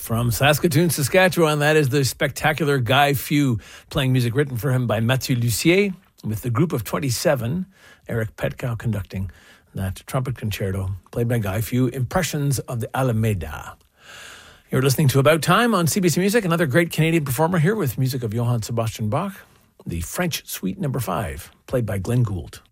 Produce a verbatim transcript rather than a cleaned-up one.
From Saskatoon, Saskatchewan, that is the spectacular Guy Few, playing music written for him by Mathieu Lussier, with the group of twenty-seven, Eric Petkow conducting that trumpet concerto, played by Guy Few, Impressions of the Alameda. You're listening to About Time on C B C Music, another great Canadian performer here with music of Johann Sebastian Bach, the French Suite Number Five, played by Glenn Gould.